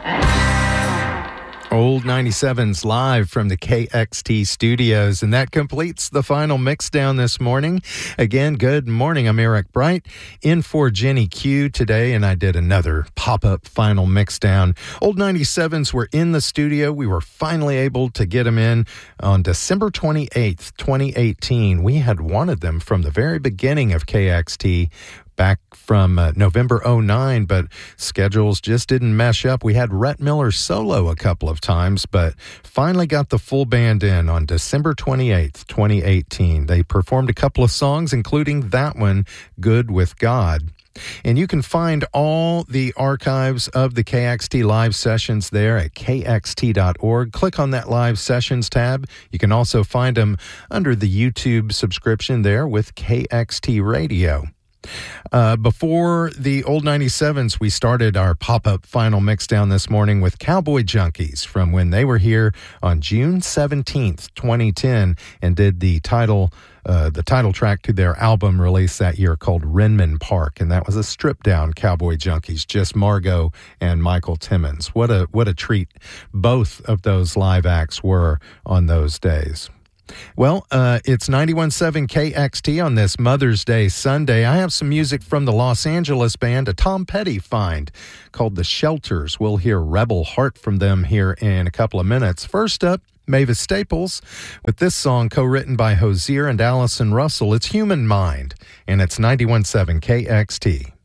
Old 97's live from the KXT studios, and that completes the final mix down this morning. Again, good morning. I'm Eric Bright, in for Jenny Q today, and I did another pop-up final mix down. Old 97's were in the studio. We were finally able to get them in on December 28th, 2018. We had wanted them from the very beginning of KXT, back from November 09, but schedules just didn't mesh up. We had Rhett Miller solo a couple of times, but finally got the full band in on December 28th, 2018. They performed a couple of songs, including that one, Good With God. And you can find all the archives of the KXT live sessions there at kxt.org. Click on that live sessions tab. You can also find them under the YouTube subscription there with KXT Radio. Before the Old 97s, we started our pop-up final mix down this morning with Cowboy Junkies from when they were here on June 17th, 2010, and did the title track to their album released that year called Renman Park, and that was a stripped-down Cowboy Junkies, just Margo and Michael Timmons. What a treat both of those live acts were on those days. Well, it's 91.7 KXT on this Mother's Day Sunday. I have some music from the Los Angeles band, a Tom Petty find called The Shelters. We'll hear Rebel Heart from them here in a couple of minutes. First up, Mavis Staples with this song co-written by Hozier and Allison Russell. It's Human Mind, and it's 91.7 KXT.